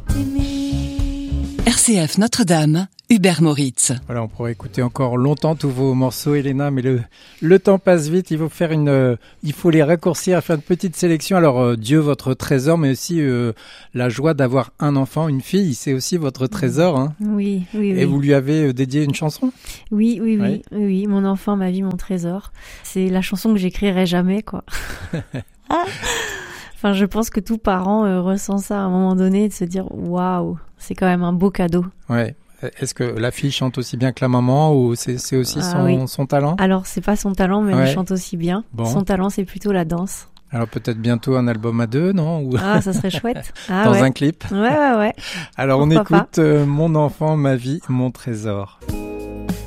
RCF Notre-Dame, Hubert Moritz. Voilà, on pourrait écouter encore longtemps tous vos morceaux, Elena, mais le temps passe vite. Il faut les raccourcir, faire une petite sélection. Alors, Dieu, votre trésor, mais aussi la joie d'avoir un enfant, une fille, c'est aussi votre trésor. Hein. Oui. Et vous lui avez dédié une chanson ? Oui. Mon enfant, ma vie, mon trésor. C'est la chanson que j'écrirai jamais, quoi. Enfin, je pense que tout parent ressent ça à un moment donné, de se dire waouh, c'est quand même un beau cadeau. Ouais. Est-ce que la fille chante aussi bien que la maman ou c'est aussi son talent ? Alors, c'est pas son talent, mais elle chante aussi bien. Bon. Son talent, c'est plutôt la danse. Alors peut-être bientôt un album à deux, non ? Ah, ça serait chouette. Dans un clip. Ouais. Alors Pourquoi on écoute Mon enfant, ma vie, mon trésor.